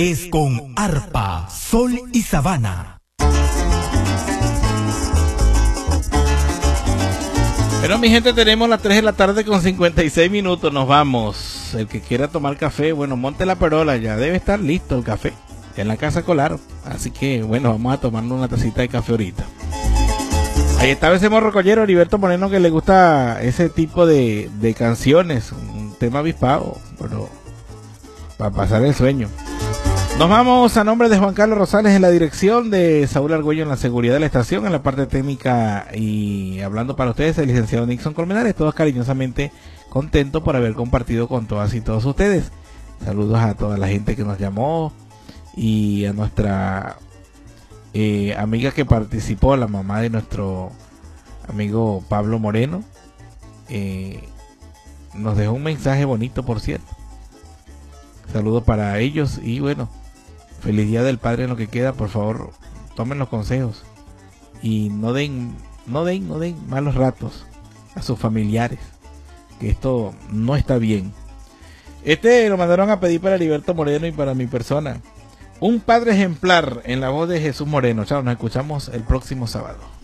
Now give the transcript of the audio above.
Es con arpa, sol y sabana. Pero mi gente, tenemos las 3 de la tarde con 56 minutos, nos vamos. El que quiera tomar café, bueno, monte la perola, ya debe estar listo el café en la casa Colar. Así que bueno, vamos a tomarnos una tacita de café ahorita. Ahí está ese morrocollero Heriberto Moreno, que le gusta ese tipo de canciones, un tema avispado, bueno, para pasar el sueño. Nos vamos a nombre de Juan Carlos Rosales en la dirección, de Saúl Argüello en la seguridad de la estación, en la parte técnica, y hablando para ustedes el licenciado Nixon Colmenares, todos cariñosamente contentos por haber compartido con todas y todos ustedes. Saludos a toda la gente que nos llamó y a nuestra amiga que participó, la mamá de nuestro amigo Pablo Moreno. Nos dejó un mensaje bonito, por cierto. Saludos para ellos y bueno, feliz día del padre en lo que queda. Por favor, tomen los consejos y no den malos ratos a sus familiares, que esto no está bien. Lo mandaron a pedir para Heriberto Moreno y para mi persona. Un padre ejemplar en la voz de Jesús Moreno. Chao, nos escuchamos el próximo sábado.